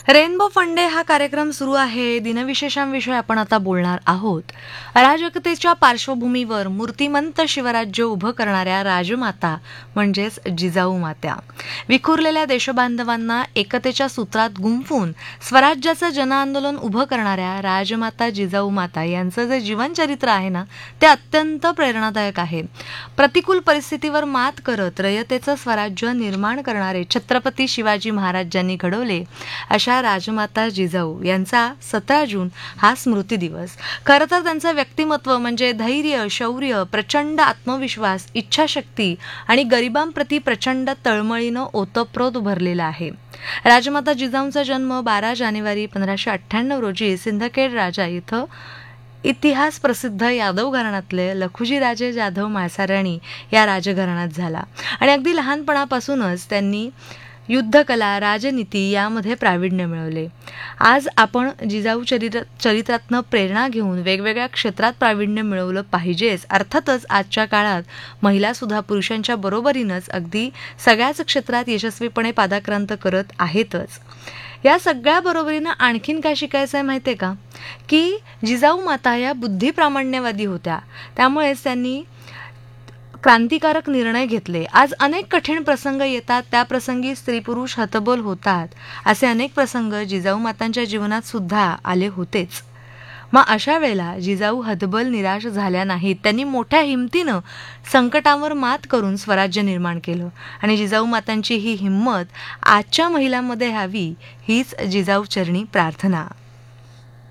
Rainbow फंडे हा कार्यक्रम सुरू आहे. दिनविशेषांविषयी आपण आता बोलणार आहोत. अराजकतेच्या पार्श्वभूमीवर मूर्तिमंत शिवराज्य उभं करणाऱ्या राजमाता म्हणजेच जिजाऊ मात्या, विखुरलेल्या देशबांधवांना एकतेच्या सूत्रात गुंफून स्वराज्याचं जनआंदोलन उभं करणाऱ्या राजमाता जिजाऊ माता यांचं जे जीवनचरित्र आहे ना, ते अत्यंत प्रेरणादायक आहे. प्रतिकूल परिस्थितीवर मात करत रयतेचं स्वराज्य निर्माण करणारे छत्रपती शिवाजी महाराजांनी घडवले अशा राजमाता जिजाऊ यांचा 17 जून हा स्मृती दिवस. खरं तर त्यांचं व्यक्तिमत्व म्हणजे धैर्य, शौर्य, प्रचंड आत्मविश्वास, इच्छाशक्ती आणि गरिबांप्रती प्रचंड तळमळीनं ओतप्रोत भरलेला आहे. राजमाता जिजाऊंचा जन्म 12 जानेवारी 1598 रोजी सिंदखेड राजा इथं इतिहास प्रसिद्ध यादव घराण्यातले लखुजीराजे जाधव माळसाराणी या राजघराण्यात झाला आणि अगदी लहानपणापासूनच त्यांनी युद्धकला, राजनीती यामध्ये प्रावीण्य मिळवले. आज आपण जिजाऊ चरित्रातनं प्रेरणा घेऊन वेगवेगळ्या क्षेत्रात प्रावीण्य मिळवलं पाहिजेच. अर्थातच आजच्या काळात महिला सुद्धा पुरुषांच्या बरोबरीनंच अगदी सगळ्याच क्षेत्रात यशस्वीपणे पादाक्रांत करत आहेतच. या सगळ्या बरोबरीनं आणखीन काय शिकायचं आहे माहिती आहे का, की जिजाऊ माता या बुद्धिप्रामाण्यवादी होत्या. त्यामुळेच त्यांनी क्रांतिकारक निर्णय घेतले. आज अनेक कठीण प्रसंग येतात, त्या प्रसंगी स्त्री पुरुष हतबल होतात. असे अनेक प्रसंग जिजाऊ मातांच्या जीवनात सुद्धा आले होतेच. मग अशा वेळेला जिजाऊ हतबल निराश झाल्या नाहीत. त्यांनी मोठ्या हिमतीनं संकटावर मात करून स्वराज्य निर्माण केलं आणि जिजाऊ मातांची ही हिंमत आजच्या महिलांमध्ये हवी, हीच जिजाऊ चरणी प्रार्थना.